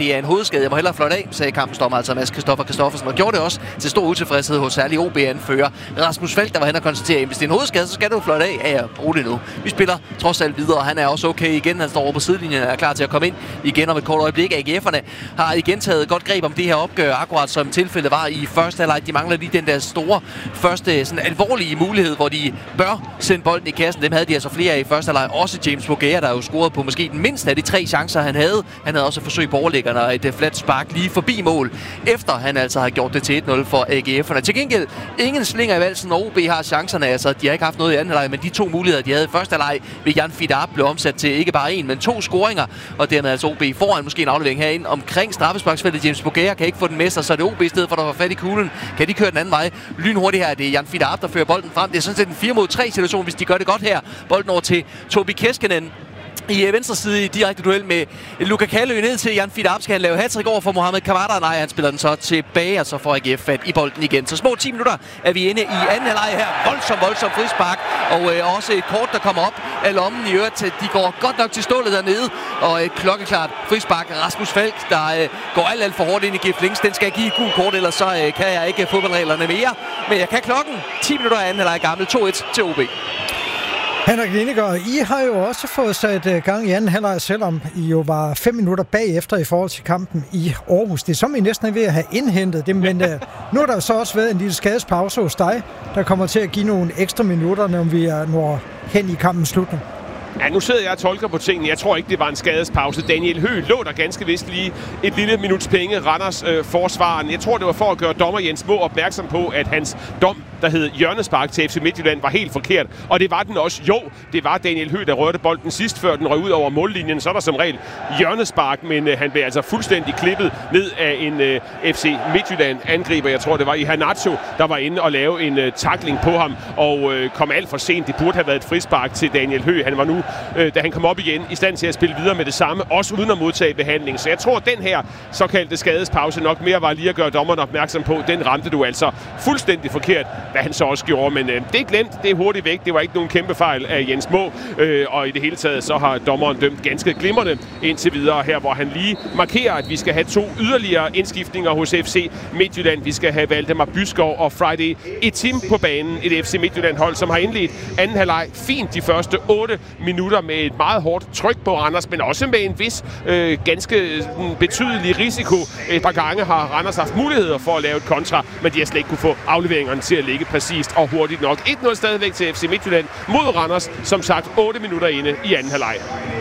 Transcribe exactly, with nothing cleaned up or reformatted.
det er en hovedskade. Jeg må hellere fløjte af, sagde kampensdommer altså Mads Christoffer Christoffersen, og gjorde det også til stor utilfredshed hos særlig O B-anfører Rasmus Falk, der var hen og konstatere, at hvis det er en hovedskade, så skal du fløjte af. Ja, ja, brug det nu. Vi spiller trods alt videre, og han er også okay igen. Han står over på sidelinjen og er klar til at komme ind igen om et kort øjeblik. A G F'erne har igen taget godt greb om det her opgør, akkurat som tilfældet var i første halvleg. De mangler lige den der store, første sådan alvorlige mulighed, hvor de bør sende bolden i kassen. Dem havde de altså flere af i første halvleg. Også James Bougea, der jo scorede på måske den mindste af de tre chancer, han havde. Han havde også forsøg på overlæggerne og et fladt spark lige forbi mål, efter han altså har gjort det til et nul for A G F'erne. Til gengæld, ingen slinger i valsen, og O B har chancerne. Altså, de har ikke haft noget i anden halvleg, men de to muligheder, de havde i første halvleg ved Jan Fidab, blev omsat til ikke bare en, men to scoringer, og dermed altså O B foran måske en aflevering herinde omkring straffesparksfeltet. James Bougea kan ikke få den med sig, så er det O B i stedet for, der var fat i kuglen. Kan de køre den anden vej? Lynhurtigt her, det er Jan Fidab, der fører bolden frem. Det er sådan set en fire mod tre situation, hvis de gør det godt her. Bolden over til Tobi Keskinen i venstre side i direkte duel med Luka Kallø ned til Jan Fidab. Skal han lave hattrick over for Mohamed Kamada? Nej, han spiller den så tilbage, og så får A G F fat i bolden igen. Så små ti minutter er vi inde i anden halvleg her. Voldsom, voldsom frispark, og øh, også et kort, der kommer op af lommen i øvrigt. De går godt nok til stålet dernede, og et klokkeklart frispark. Rasmus Falk, der øh, går alt, alt for hårdt ind i G F Links. Den skal jeg give et gult kort, ellers så øh, kan jeg ikke fodboldreglerne mere. Men jeg kan klokken. ti minutter af anden halvleg gammel. to et til O B. Henrik Linegaard, I har jo også fået sat gang i anden halvleg, selvom I jo var fem minutter bagefter i forhold til kampen i Aarhus. Det er som I næsten er ved at have indhentet det, men uh, nu har der så også været en lille skadespause hos dig, der kommer til at give nogle ekstra minutter, når vi er når hen i kampens slutning. Ja, nu sidder jeg og tolker på tingene. Jeg tror ikke, det var en skadespause. Daniel Høgh lå der ganske vist lige et lille minuts penge. Randers øh, forsvaren. Jeg tror, det var for at gøre dommer Jens Moe opmærksom på, at hans dom, der hed hjørnespark til F C Midtjylland, var helt forkert. Og det var den også. Jo, det var Daniel Høgh, der rørte bolden sidst, før den røg ud over mållinjen. Så er der som regel hjørnespark, men øh, han blev altså fuldstændig klippet ned af en øh, F C Midtjylland-angriber. Jeg tror, det var Iheanacho, der var inde og lave en øh, tackling på ham, og øh, kom alt for sent. Det burde have været et frispark til Daniel Høgh. Han var nu, øh, da han kom op igen, i stand til at spille videre med det samme, også uden at modtage behandling. Så jeg tror, at den her såkaldte skadespause nok mere var lige at gøre dommeren opmærksom på. Den ramte du altså fuldstændig forkert, hvad han så også gjorde. Men øh, det er glemt, det er hurtigt væk. Det var ikke nogen kæmpe fejl af Jens Moe, øh, og i det hele taget så har dommeren dømt ganske glimrende indtil videre her, hvor han lige markerer, at vi skal have to yderligere indskiftninger hos F C Midtjylland. Vi skal have Valdemar Byskov og Friday Etim på banen. Et F C Midtjylland-hold, som har indledt anden halvleg fint de første otte minutter med et meget hårdt tryk på Randers, men også med en vis øh, ganske betydelig risiko. Et par gange har Randers haft muligheder for at lave et kontra, men de har slet ikke kunne få afleveringerne til at ligge præcist og hurtigt nok. et nul stadigvæk til F C Midtjylland mod Randers, som sagt otte minutter inde i anden halvleg.